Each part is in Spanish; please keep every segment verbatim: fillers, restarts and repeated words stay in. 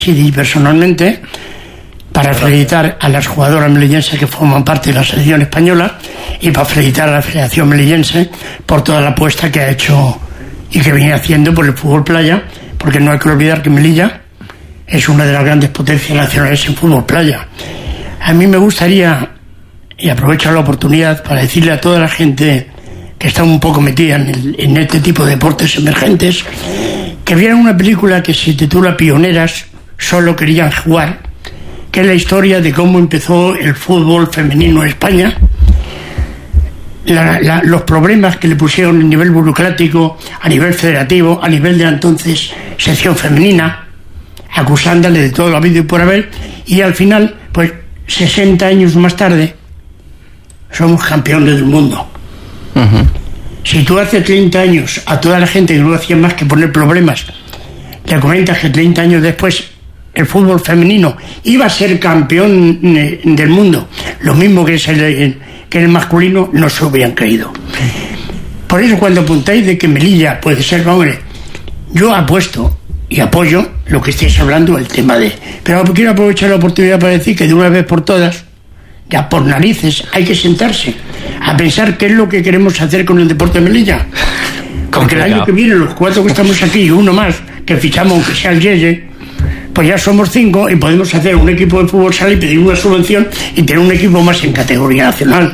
Sí, personalmente, para felicitar a las jugadoras melillenses que forman parte de la selección española y para felicitar a la Federación Melillense por toda la apuesta que ha hecho y que viene haciendo por el fútbol playa, porque no hay que olvidar que Melilla es una de las grandes potencias nacionales en fútbol playa. A mí me gustaría, y aprovecho la oportunidad para decirle a toda la gente que está un poco metida en, el, en este tipo de deportes emergentes, que vieran una película que se titula Pioneras, solo querían jugar, que es la historia de cómo empezó el fútbol femenino en España, la, la, los problemas que le pusieron a nivel burocrático, a nivel federativo, a nivel de la entonces sección femenina, acusándole de todo lo habido y por haber, y al final, pues sesenta años más tarde, somos campeones del mundo. Uh-huh. Si tú hace treinta años a toda la gente que no hacía más que poner problemas, le comentas que treinta años después el fútbol femenino iba a ser campeón del mundo, lo mismo que es el, que el masculino, no se hubieran creído. Por eso cuando apuntáis de que Melilla puede ser, hombre, yo apuesto y apoyo lo que estáis hablando, el tema de... Pero quiero aprovechar la oportunidad para decir que de una vez por todas, ya por narices, hay que sentarse a pensar qué es lo que queremos hacer con el deporte de Melilla. Porque el año que viene, los cuatro que estamos aquí y uno más, que fichamos aunque sea el Yeye, pues ya somos cinco y podemos hacer un equipo de fútbol sala y pedir una subvención y tener un equipo más en categoría nacional.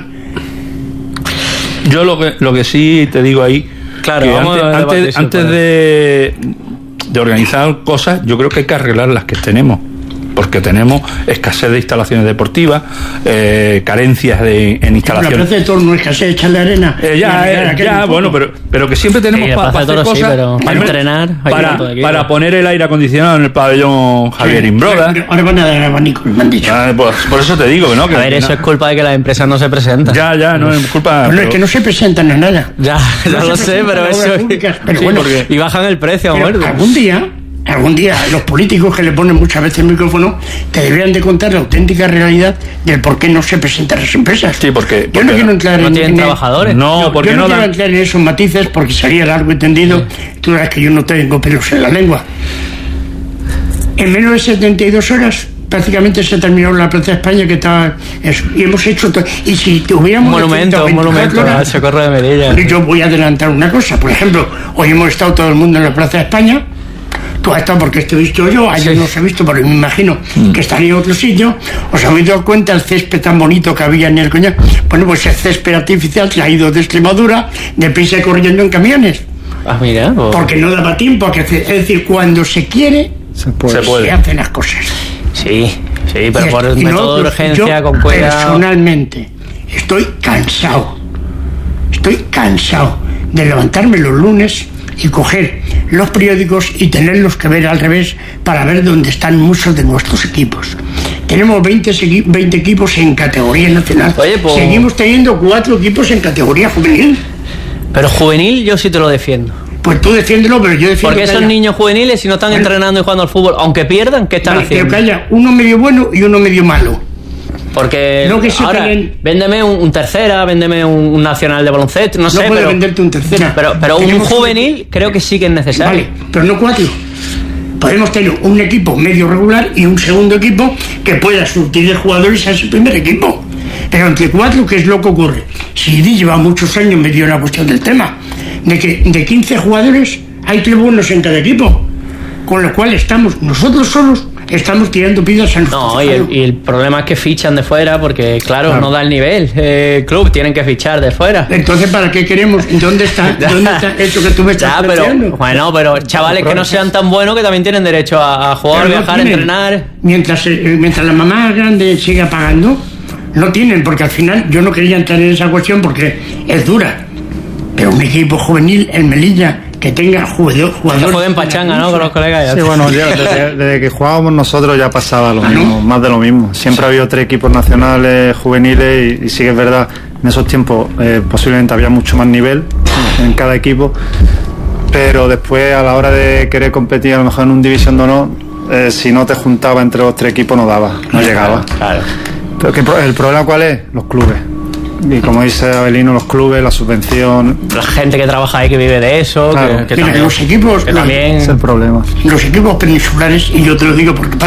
Yo lo que lo que sí te digo ahí, claro, que vamos antes, antes, antes de, de organizar cosas, yo creo que hay que arreglar las que tenemos, porque tenemos escasez de instalaciones deportivas, eh, carencias de, en instalaciones. La plaza de toros no es escasez, echarle arena. Eh, ya, eh, ya bueno, pero, pero que siempre tenemos sí, para pa hacer cosas. Sí, pero para entrenar, hay para, para poner el aire acondicionado en el pabellón Javier sí, Imbroda. Ahora van a dar abanicos, me han dicho. Ah, pues, por eso te digo, ¿no? Que a ver, eso no, es culpa de que las empresas no se presentan. Ya, ya, no es culpa. Bueno, pero es que no se presentan en nada. Ya, ya no lo sé, pero eso. Pero sí, bueno, porque... Y bajan el precio a muerte. Algún día. Algún día los políticos que le ponen muchas veces el micrófono te deberían de contar la auténtica realidad del por qué no se presentan las empresas. Sí, porque, yo no quiero entrar no en, tienen en trabajadores. No, yo, porque yo no, no quiero dan... entrar en esos matices porque sería largo y tendido. Sí. Tú sabes que yo no tengo pelos en la lengua. En menos de setenta y dos horas prácticamente se terminó la Plaza de España, que estaba eso, y hemos hecho todo. Y si tuviéramos un monumento, un monumento al Socorro de Melilla. Yo voy a adelantar una cosa. Por ejemplo, hoy hemos estado todo el mundo en la Plaza de España. Tú has estado porque estoy visto yo, ayer sí. No os he visto, pero me imagino mm. que estaría en otro sitio. ¿Os habéis dado cuenta el césped tan bonito que había en el Coñac? Bueno, pues el césped artificial traído de Extremadura, deprisa corriendo en camiones. Ah, mira. Oh. Porque no daba tiempo a que... Es decir, cuando se quiere, se, puede. se, puede. se hacen las cosas. Sí, sí, pero y por el método de urgencia con cuidado. Personalmente, estoy cansado. Estoy cansado de levantarme los lunes y coger los periódicos y tenerlos que ver al revés para ver dónde están muchos de nuestros equipos. Tenemos veinte, veinte equipos en categoría nacional. Oye, pues... Seguimos teniendo cuatro equipos en categoría juvenil. Pero juvenil yo sí te lo defiendo. Pues tú defiéndelo, pero yo defiendo. Porque esos haya... niños juveniles, si no están vale. entrenando y jugando al fútbol, aunque pierdan, ¿qué están vale, haciendo? Pero que haya uno medio bueno y uno medio malo. Porque no que ahora, tienen... véndeme un, un tercera, véndeme un, un nacional de baloncesto, no, no sé. No puedo pero, venderte un tercera. Pero, pero un juvenil un... creo que sí que es necesario. Vale, pero no cuatro. Podemos tener un equipo medio regular y un segundo equipo que pueda surtir de jugadores a ese primer equipo. Pero entre cuatro, ¿qué es lo que ocurre? Si lleva muchos años metido en la cuestión del tema, de que de quince jugadores hay tres buenos en cada equipo, con lo cual estamos nosotros solos. Estamos tirando piedras a nosotros. No, y el, y el problema es que fichan de fuera porque, claro, claro. no da el nivel. El club tienen que fichar de fuera. Entonces, ¿para qué queremos? ¿Dónde está, ¿dónde está eso que tú me estás ya, pero, bueno, pero chavales que no sean tan buenos que también tienen derecho a, a jugar, no viajar, tienen. entrenar. Mientras, mientras la mamá grande siga pagando, no tienen, porque al final yo no quería entrar en esa cuestión porque es dura. Pero un equipo juvenil en Melilla que tenga jugadores. Que jueguen pachanga, ¿no? Con los colegas. Ya sí, bueno, ya, desde, desde que jugábamos nosotros ya pasaba lo ¿Ah, mismo, no? más de lo mismo. Siempre ha habido tres equipos nacionales, juveniles, y, y sí que es verdad, en esos tiempos eh, posiblemente había mucho más nivel en cada equipo, pero después a la hora de querer competir a lo mejor en un división de honor, eh, si no te juntaba entre los tres equipos no daba, no llegaba. Claro. Pero que, ¿el problema cuál es? Los clubes. Y como dice Abelino, los clubes, la subvención... La gente que trabaja ahí, que vive de eso, claro. que, que Mira, también, los equipos... que también... Es el problema. Los equipos peninsulares, y yo te lo digo porque